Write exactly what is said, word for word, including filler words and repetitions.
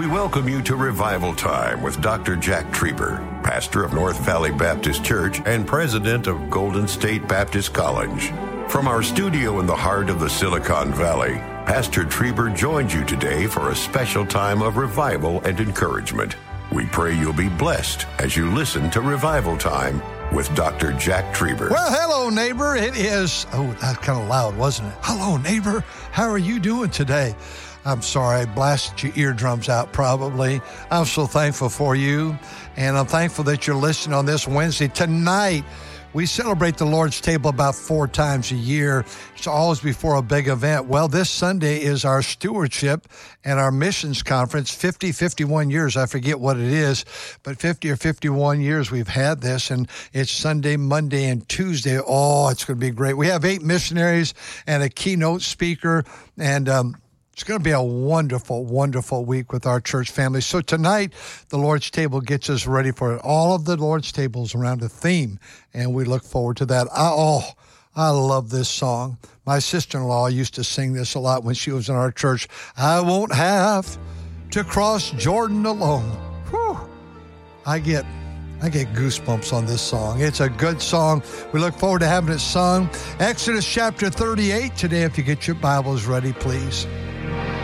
welcome you to Revival Time with Doctor Jack Trieber, pastor of North Valley Baptist Church and president of Golden State Baptist College. From our studio in the heart of the Silicon Valley, Pastor Trieber joins you today for a special time of revival and encouragement. We pray you'll be blessed as you listen to Revival Time with Doctor Jack Trieber. Well, hello, neighbor. It is, oh, that's kind of loud, wasn't it? Hello, neighbor. How are you doing today? I'm sorry, I blasted your eardrums out probably. I'm so thankful for you, and I'm thankful that you're listening on this Wednesday. Tonight, we celebrate the Lord's table about four times a year. It's always before a big event. Well, this Sunday is our stewardship and our missions conference, fifty, fifty-one years. I forget what it is, but fifty or fifty-one years we've had this, and it's Sunday, Monday, and Tuesday. Oh, it's going to be great. We have eight missionaries and a keynote speaker, and um, it's going to be a wonderful, wonderful week with our church family. So tonight, the Lord's table gets us ready for it. All of the Lord's tables around a theme, and we look forward to that. I, oh, I love this song. My sister-in-law used to sing this a lot when she was in our church. I won't have to cross Jordan alone. Whew. I get... I get goosebumps on this song. It's a good song. We look forward to having it sung. Exodus chapter thirty-eight today. If you get your Bibles ready, please.